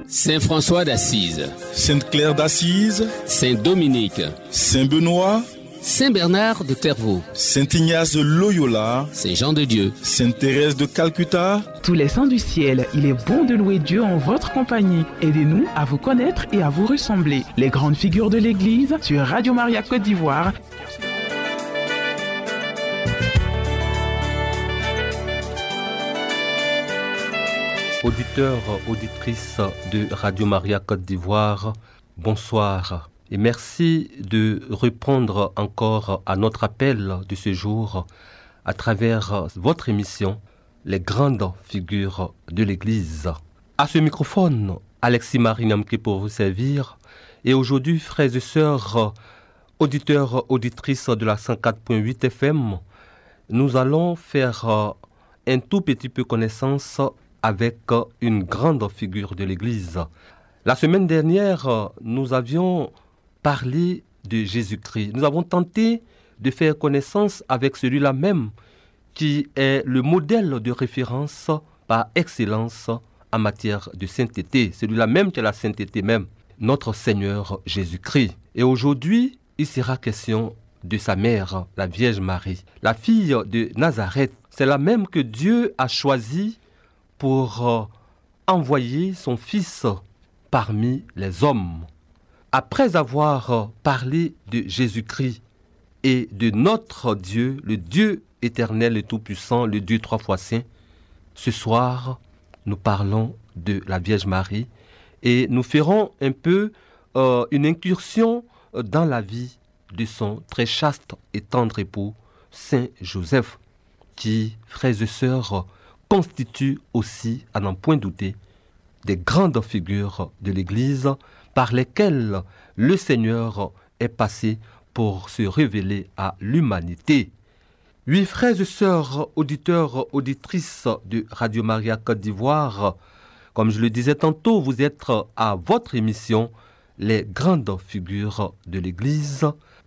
Saint François d'Assise, Sainte Claire d'Assise, Saint Dominique, Saint Benoît, Saint Bernard de Clairvaux, Saint Ignace de Loyola, Saint Jean de Dieu, Sainte Thérèse de Calcutta. Tous les saints du ciel, il est bon de louer Dieu en votre compagnie. Aidez-nous à vous connaître et à vous ressembler. Les grandes figures de l'Église sur Radio Maria Côte d'Ivoire. Auditeurs, auditrices de Radio Maria Côte d'Ivoire, bonsoir et merci de répondre encore à notre appel de ce jour à travers votre émission Les grandes figures de l'Église. À ce microphone, Alexis Marinamke pour vous servir. Et aujourd'hui, frères et sœurs, auditeurs, auditrices de la 104.8 FM, nous allons faire un tout petit peu connaissance avec une grande figure de l'Église. La semaine dernière, nous avions parlé de Jésus-Christ. Nous avons tenté de faire connaissance avec celui-là même qui est le modèle de référence par excellence en matière de sainteté. Celui-là même qui est la sainteté même, notre Seigneur Jésus-Christ. Et aujourd'hui, il sera question de sa mère, la Vierge Marie, la fille de Nazareth. C'est la même que Dieu a choisie pour envoyer son Fils parmi les hommes. Après avoir parlé de Jésus-Christ et de notre Dieu, le Dieu éternel et tout-puissant, le Dieu trois fois saint, ce soir, nous parlons de la Vierge Marie et nous ferons un peu une incursion dans la vie de son très chaste et tendre époux, Saint Joseph, qui, frères et sœurs, constitue aussi, à n'en point douter, des grandes figures de l'Église par lesquelles le Seigneur est passé pour se révéler à l'humanité. Oui, frères et sœurs, auditeurs, auditrices de Radio Maria Côte d'Ivoire, comme je le disais tantôt, vous êtes à votre émission Les grandes figures de l'Église.